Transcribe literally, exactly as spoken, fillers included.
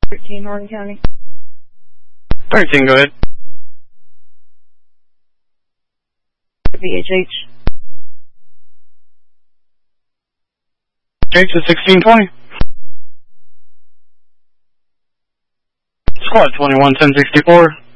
thirteen, Hardin County. thirteen, go ahead. V H H. H is sixteen twenty. Squad twenty-one ten sixty-four.